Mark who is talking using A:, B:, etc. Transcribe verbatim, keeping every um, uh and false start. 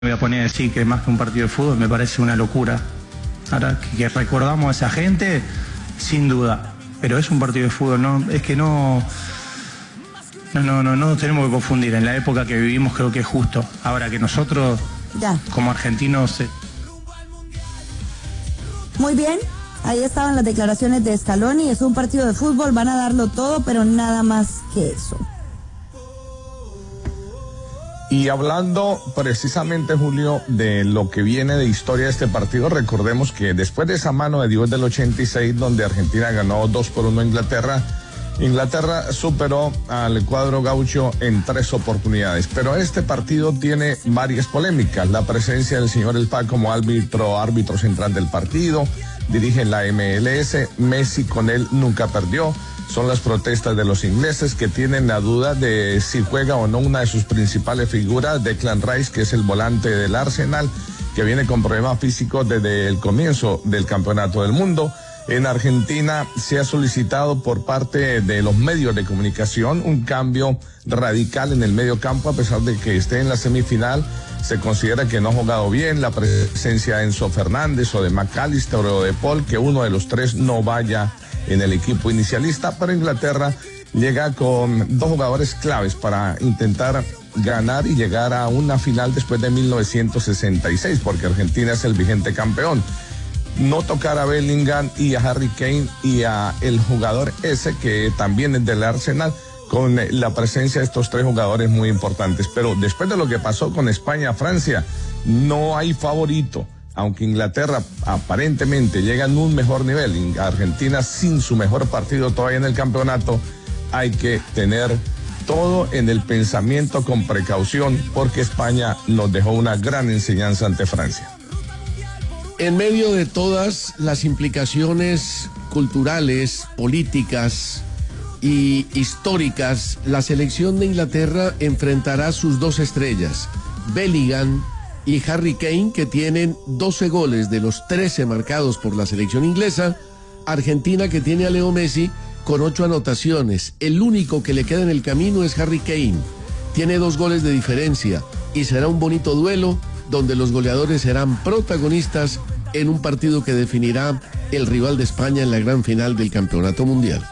A: Me voy a poner a decir que más que un partido de fútbol me parece una locura. Ahora que, que recordamos a esa gente, sin duda, pero es un partido de fútbol, no, es que no, no, no, no, no nos tenemos que confundir. En la época que vivimos creo que es justo. Ahora que nosotros, ya, como argentinos, eh...
B: muy bien. Ahí estaban las declaraciones de Scaloni. Es un partido de fútbol, van a darlo todo, pero nada más que eso.
C: Y hablando precisamente, Julio, de lo que viene de historia de este partido, recordemos que después de esa mano de Dios del ochenta y seis, donde Argentina ganó dos por uno a Inglaterra, Inglaterra superó al cuadro gaucho en tres oportunidades. Pero este partido tiene varias polémicas. La presencia del señor El Pac como árbitro, árbitro central del partido, dirige la M L S, Messi con él nunca perdió. Son las protestas de los ingleses que tienen la duda de si juega o no una de sus principales figuras, Declan Rice, que es el volante del Arsenal, que viene con problemas físicos desde el comienzo del Campeonato del Mundo. En Argentina se ha solicitado por parte de los medios de comunicación un cambio radical en el medio campo, a pesar de que esté en la semifinal. Se considera que no ha jugado bien la presencia de Enzo Fernández o de McAllister o de Paul, que uno de los tres no vaya en el equipo inicialista, pero Inglaterra llega con dos jugadores claves para intentar ganar y llegar a una final después de mil novecientos sesenta y seis, porque Argentina es el vigente campeón. No tocar a Bellingham y a Harry Kane y a el jugador ese que también es del Arsenal, con la presencia de estos tres jugadores muy importantes. Pero después de lo que pasó con España-Francia, no hay favorito. Aunque Inglaterra aparentemente llega en un mejor nivel, Argentina sin su mejor partido todavía en el campeonato, hay que tener todo en el pensamiento con precaución, porque España nos dejó una gran enseñanza ante Francia.
D: En medio de todas las implicaciones culturales, políticas y históricas, la selección de Inglaterra enfrentará sus dos estrellas, Bellingham y Harry Kane, que tienen doce goles de los trece marcados por la selección inglesa. Argentina, que tiene a Leo Messi con ocho anotaciones. El único que le queda en el camino es Harry Kane. Tiene dos goles de diferencia y será un bonito duelo donde los goleadores serán protagonistas en un partido que definirá el rival de España en la gran final del Campeonato Mundial.